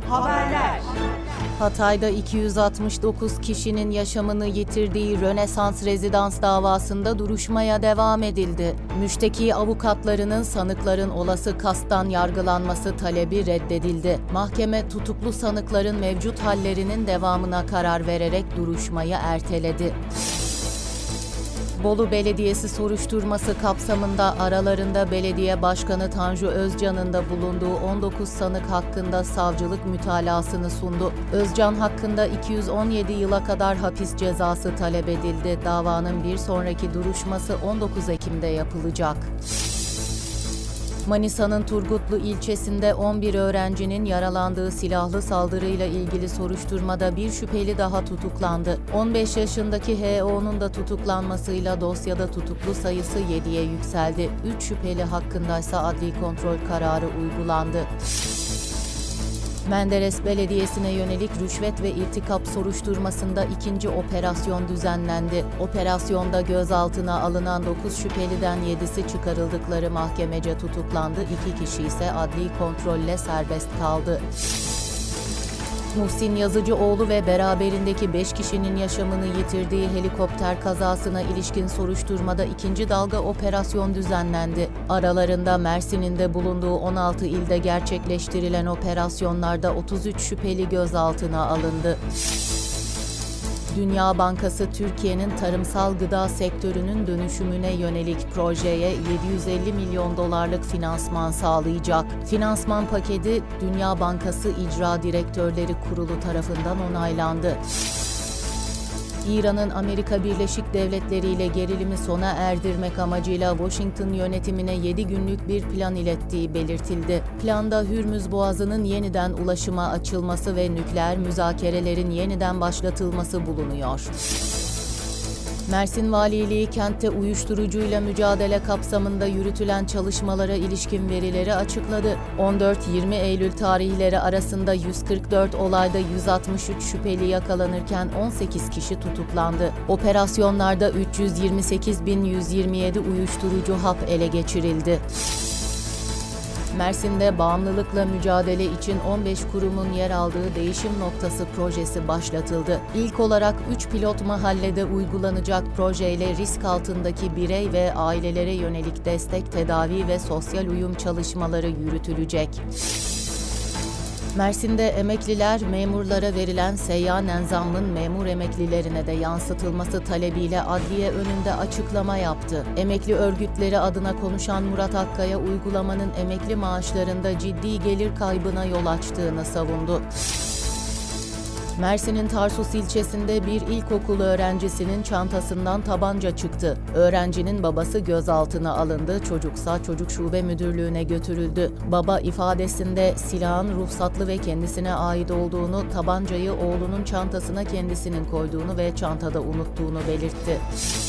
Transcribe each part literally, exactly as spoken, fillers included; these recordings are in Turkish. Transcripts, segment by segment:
Haberler. Hatay'da iki yüz altmış dokuz kişinin yaşamını yitirdiği Rönesans rezidans davasında duruşmaya devam edildi. Müşteki avukatlarının sanıkların olası kastan yargılanması talebi reddedildi. Mahkeme tutuklu sanıkların mevcut hallerinin devamına karar vererek duruşmayı erteledi. Bolu Belediyesi soruşturması kapsamında aralarında Belediye Başkanı Tanju Özcan'ın da bulunduğu on dokuz sanık hakkında savcılık mütalasını sundu. Özcan hakkında iki yüz on yedi yıla kadar hapis cezası talep edildi. Davanın bir sonraki duruşması on dokuz Ekim'de yapılacak. Manisa'nın Turgutlu ilçesinde on bir öğrencinin yaralandığı silahlı saldırıyla ilgili soruşturmada bir şüpheli daha tutuklandı. on beş yaşındaki H O'nun da tutuklanmasıyla dosyada tutuklu sayısı yediye yükseldi. üç şüpheli hakkındaysa adli kontrol kararı uygulandı. Menderes Belediyesi'ne yönelik rüşvet ve irtikap soruşturmasında ikinci operasyon düzenlendi. Operasyonda gözaltına alınan dokuz şüpheliden yedisi çıkarıldıkları mahkemece tutuklandı, iki kişi ise adli kontrolle serbest kaldı. Muhsin Yazıcıoğlu ve beraberindeki beş kişinin yaşamını yitirdiği helikopter kazasına ilişkin soruşturmada ikinci dalga operasyon düzenlendi. Aralarında Mersin'in de bulunduğu on altı ilde gerçekleştirilen operasyonlarda otuz üç şüpheli gözaltına alındı. Dünya Bankası Türkiye'nin tarımsal gıda sektörünün dönüşümüne yönelik projeye yedi yüz elli milyon dolarlık finansman sağlayacak. Finansman paketi Dünya Bankası İcra Direktörleri Kurulu tarafından onaylandı. İran'ın Amerika Birleşik Devletleri ile gerilimi sona erdirmek amacıyla Washington yönetimine yedi günlük bir plan ilettiği belirtildi. Planda Hürmüz Boğazı'nın yeniden ulaşıma açılması ve nükleer müzakerelerin yeniden başlatılması bulunuyor. Mersin Valiliği kentte uyuşturucuyla mücadele kapsamında yürütülen çalışmalara ilişkin verileri açıkladı. on dört yirmi Eylül tarihleri arasında yüz kırk dört olayda yüz altmış üç şüpheli yakalanırken on sekiz kişi tutuklandı. Operasyonlarda üç yüz yirmi sekiz bin yüz yirmi yedi uyuşturucu hap ele geçirildi. Mersin'de bağımlılıkla mücadele için on beş kurumun yer aldığı Değişim Noktası projesi başlatıldı. İlk olarak üç pilot mahallede uygulanacak projeyle risk altındaki birey ve ailelere yönelik destek, tedavi ve sosyal uyum çalışmaları yürütülecek. Mersin'de emekliler, memurlara verilen seyyanen zammın memur emeklilerine de yansıtılması talebiyle adliye önünde açıklama yaptı. Emekli örgütleri adına konuşan Murat Akkaya, uygulamanın emekli maaşlarında ciddi gelir kaybına yol açtığını savundu. Mersin'in Tarsus ilçesinde bir ilkokul öğrencisinin çantasından tabanca çıktı. Öğrencinin babası gözaltına alındı, çocuksa çocuk şube müdürlüğüne götürüldü. Baba ifadesinde silahın ruhsatlı ve kendisine ait olduğunu, tabancayı oğlunun çantasına kendisinin koyduğunu ve çantada unuttuğunu belirtti.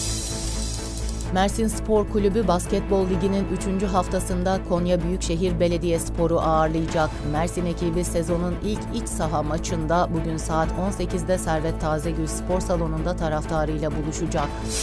Mersin Spor Kulübü Basketbol Ligi'nin üçüncü haftasında Konya Büyükşehir Belediyespor'u ağırlayacak. Mersin ekibi sezonun ilk iç saha maçında bugün saat on sekizde Servet Tazegül Spor Salonu'nda taraftarıyla buluşacak.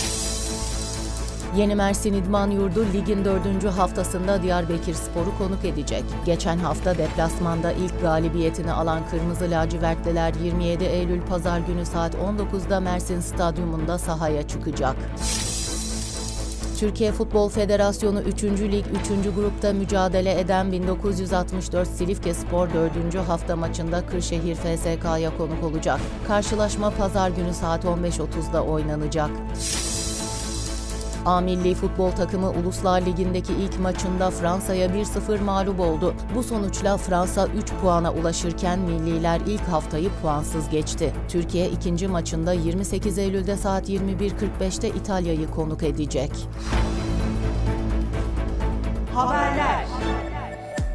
Yeni Mersin İdman Yurdu ligin dördüncü haftasında Diyarbakırspor'u konuk edecek. Geçen hafta deplasmanda ilk galibiyetini alan Kırmızı Lacivertliler yirmi yedi Eylül Pazar günü saat on dokuzda Mersin Stadyumunda sahaya çıkacak. Türkiye Futbol Federasyonu üçüncü Lig üçüncü grupta mücadele eden bin dokuz yüz altmış dört Silifkespor dördüncü hafta maçında Kırşehir F S K'ya konuk olacak. Karşılaşma Pazar günü saat on beş otuzda oynanacak. A Milli Futbol takımı Uluslar Ligi'ndeki ilk maçında Fransa'ya bir sıfır mağlup oldu. Bu sonuçla Fransa üç puana ulaşırken milliler ilk haftayı puansız geçti. Türkiye ikinci maçında yirmi sekiz Eylül'de saat yirmi bir kırk beşte İtalya'yı konuk edecek. Haberler.